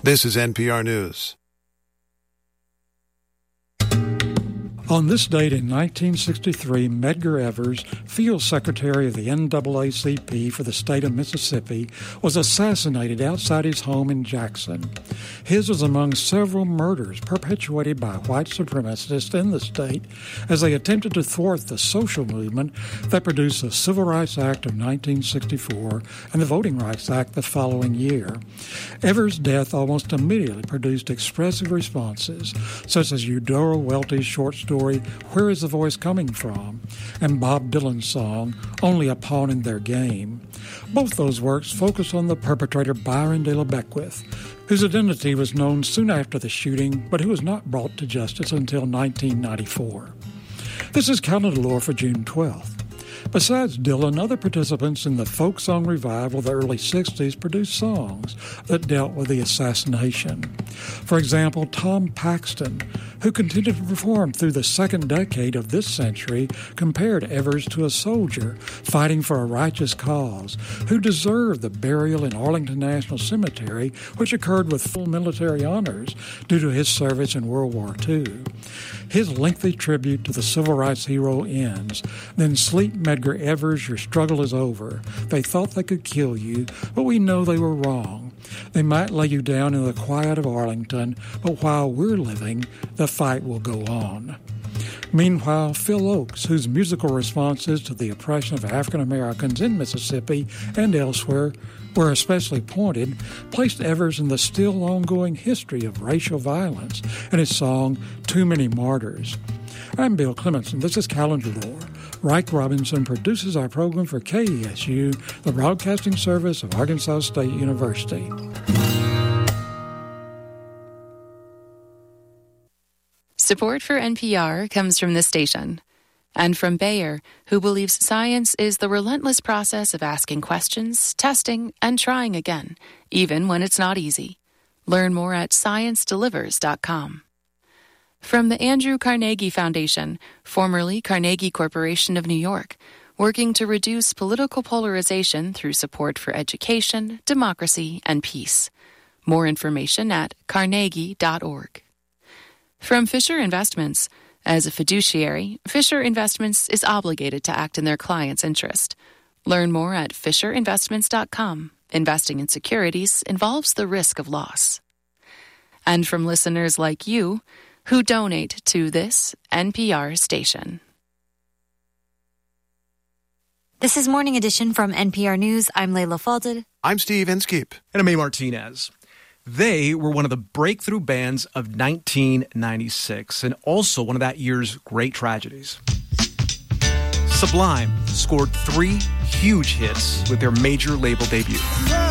This is NPR News. On this date in 1963, Medgar Evers, field secretary of the NAACP for the state of Mississippi, was assassinated outside his home in Jackson. His was among several murders perpetuated by white supremacists in the state as they attempted to thwart the social movement that produced the Civil Rights Act of 1964 and the Voting Rights Act the following year. Evers' death almost immediately produced expressive responses, such as Eudora Welty's short story, Where Is the Voice Coming From? And Bob Dylan's song, Only a Pawn in Their Game. Both those works focus on the perpetrator Byron De La Beckwith, whose identity was known soon after the shooting, but who was not brought to justice until 1994. This is Calendar Lore for June 12th. Besides Dylan, other participants in the folk song revival of the early 60s produced songs that dealt with the assassination. For example, Tom Paxton, who continued to perform through the second decade of this century, compared Evers to a soldier fighting for a righteous cause, who deserved the burial in Arlington National Cemetery, which occurred with full military honors due to his service in World War II. His lengthy tribute to the civil rights hero ends. Then sleep, Medgar Evers, your struggle is over. They thought they could kill you, but we know they were wrong. They might lay you down in the quiet of Arlington, but while we're living, the fight will go on. Meanwhile, Phil Oakes, whose musical responses to the oppression of African Americans in Mississippi and elsewhere were especially pointed, placed Evers in the still ongoing history of racial violence in his song Too Many Martyrs. I'm Bill Clements, and this is Calendar Lore. Reich Robinson produces our program for KESU, the broadcasting service of Arkansas State University. Support for NPR comes from this station and from Bayer, who believes science is the relentless process of asking questions, testing, and trying again, even when it's not easy. Learn more at sciencedelivers.com. From the Andrew Carnegie Foundation, formerly Carnegie Corporation of New York, working to reduce political polarization through support for education, democracy, and peace. More information at carnegie.org. From Fisher Investments, as a fiduciary, Fisher Investments is obligated to act in their client's interest. Learn more at fisherinvestments.com. Investing in securities involves the risk of loss. And from listeners like you, who donate to this NPR station. This is Morning Edition from NPR News. I'm Layla Falded. I'm Steve Inskeep. And I'm A. Martinez. They were one of the breakthrough bands of 1996 and also one of that year's great tragedies. Sublime scored 3 huge hits with their major label debut.